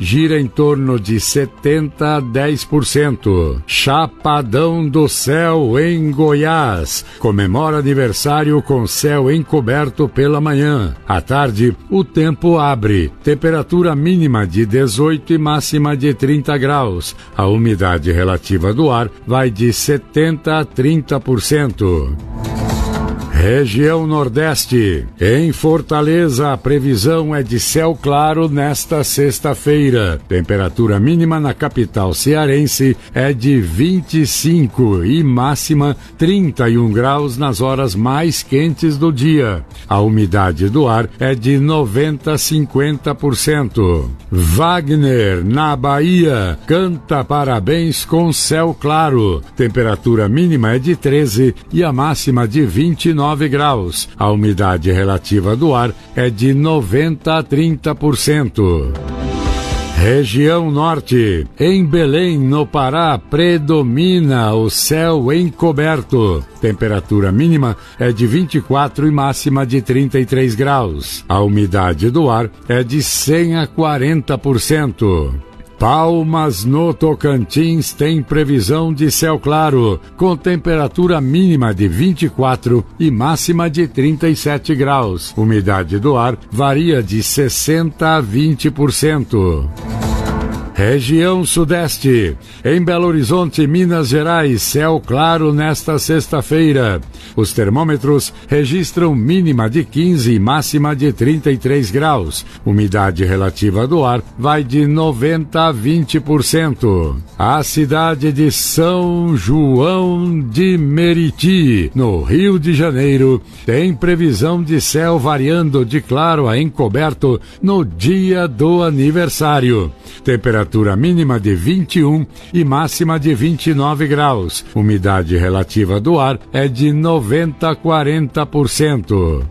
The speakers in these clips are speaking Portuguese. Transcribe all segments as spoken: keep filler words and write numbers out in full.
gira em torno de setenta a dez por cento. Chapadão do Céu, em Goiás. Comemora aniversário com céu encoberto pela manhã. À tarde, o tempo abre. Temperatura mínima de dezoito e máxima de trinta graus. A umidade relativa do ar vai de setenta a trinta por cento. Região Nordeste. Em Fortaleza, a previsão é de céu claro nesta sexta-feira. Temperatura mínima na capital cearense é de vinte e cinco e máxima trinta e um graus nas horas mais quentes do dia. A umidade do ar é de noventa a cinquenta por cento. Wagner, na Bahia, canta parabéns com céu claro. Temperatura mínima é de treze e a máxima de vinte e nove graus. A umidade relativa do ar é de noventa a trinta por cento. Região Norte. Em Belém, no Pará, predomina o céu encoberto. Temperatura mínima é de vinte e quatro e máxima de trinta e três graus. A umidade do ar é de cem a quarenta por cento. Palmas, no Tocantins, tem previsão de céu claro, com temperatura mínima de vinte e quatro e máxima de trinta e sete graus. Umidade do ar varia de sessenta a vinte por cento. Região Sudeste. Em Belo Horizonte, Minas Gerais, céu claro nesta sexta-feira. Os termômetros registram mínima de quinze e máxima de trinta e três graus. Umidade relativa do ar vai de noventa a vinte por cento. A cidade de São João de Meriti, no Rio de Janeiro, tem previsão de céu variando de claro a encoberto no dia do aniversário. Temperatura mínima de vinte e um e máxima de vinte e nove graus. Umidade relativa do ar é de noventa a quarenta por cento.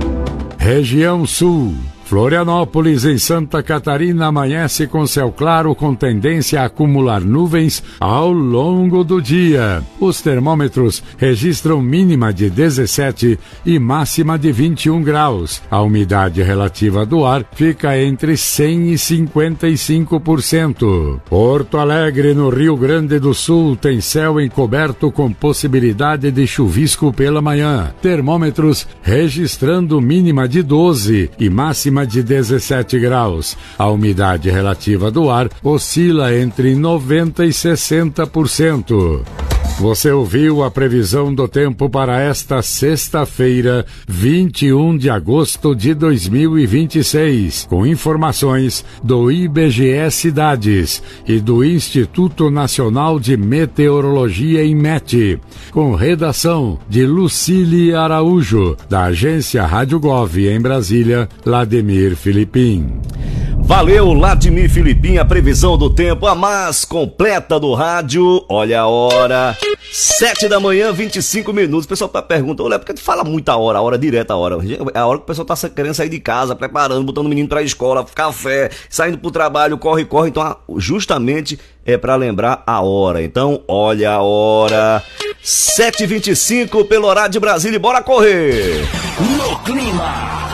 Região Sul. Florianópolis, em Santa Catarina, amanhece com céu claro com tendência a acumular nuvens ao longo do dia. Os termômetros registram mínima de dezessete e máxima de vinte e um graus. A umidade relativa do ar fica entre cem e cinquenta e cinco por cento. Porto Alegre, no Rio Grande do Sul, tem céu encoberto com possibilidade de chuvisco pela manhã. Termômetros registrando mínima de doze e máxima de dezessete graus. A umidade relativa do ar oscila entre noventa e sessenta por cento. Você ouviu a previsão do tempo para esta sexta-feira, vinte e um de agosto de dois mil e vinte e seis, com informações do I B G E Cidades e do Instituto Nacional de Meteorologia, INMET, com redação de Lucília Araújo, da agência Rádio Gov em Brasília, Lademir Filipim. Valeu, Ladimir Filipim, a previsão do tempo, a mais completa do rádio. Olha a hora, sete da manhã, vinte e cinco minutos. O pessoal tá perguntando, olha, porque tu fala muita hora, a hora direta, a hora. É a hora que o pessoal tá querendo sair de casa, preparando, botando o menino pra escola, café, saindo pro trabalho, corre, corre. Então, justamente é pra lembrar a hora. Então, olha a hora, sete e vinte e cinco pelo horário de Brasília, e bora correr! No clima!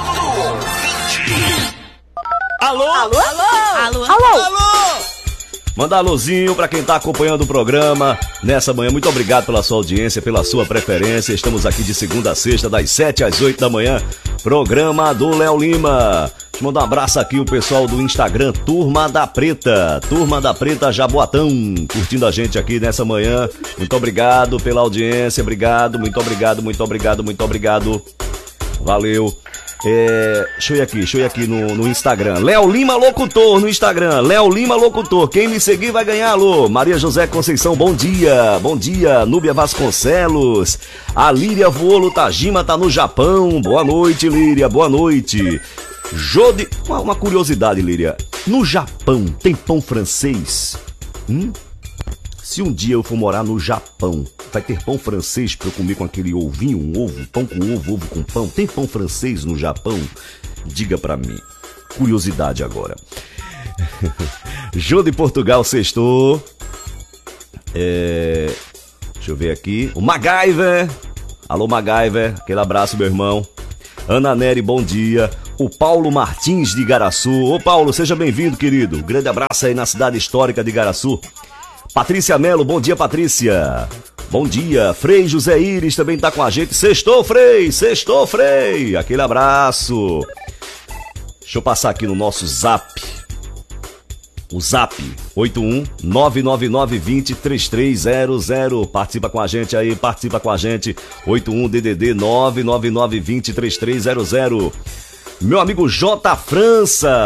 Alô? Alô? Alô? Alô? Alô? Alô? Manda alôzinho pra quem tá acompanhando o programa nessa manhã. Muito obrigado pela sua audiência, pela sua preferência. Estamos aqui de segunda a sexta, das sete às oito da manhã. Programa do Léo Lima. Deixa eu mandar um abraço aqui o pessoal do Instagram, Turma da Preta. Turma da Preta Jaboatão, curtindo a gente aqui nessa manhã. Muito obrigado pela audiência, obrigado, muito obrigado, muito obrigado, muito obrigado. Valeu. É, deixa eu ir aqui, deixa eu ir aqui no, no Instagram. Léo Lima Locutor no Instagram. Léo Lima Locutor. Quem me seguir vai ganhar, alô. Maria José Conceição, bom dia. Bom dia. Núbia Vasconcelos. A Líria Voolo Tajima tá no Japão. Boa noite, Líria. Boa noite. Jode... Uma, uma curiosidade, Líria. No Japão tem pão francês? Hum? Se um dia eu for morar no Japão, vai ter pão francês pra eu comer com aquele ovinho, um ovo, pão com ovo, ovo com pão? Tem pão francês no Japão? Diga pra mim. Curiosidade agora. Jô de Portugal sextou. É... Deixa eu ver aqui. O MacGyver. Alô, MacGyver. Aquele abraço, meu irmão. Ana Nery, bom dia. o Paulo Martins de Igaraçu. Ô Paulo, seja bem-vindo, querido. Grande abraço aí na cidade histórica de Igaraçu. Patrícia Melo, bom dia, Patrícia. Bom dia. Frei José Iris também tá com a gente. Sextou, Frei, sextou, Frei. Aquele abraço. Deixa eu passar aqui no nosso zap. O zap, oito um nove nove nove dois zero três três zero zero. Participa com a gente aí, participa com a gente. oito um D D D nove nove nove dois zero três três zero zero. Meu amigo J França,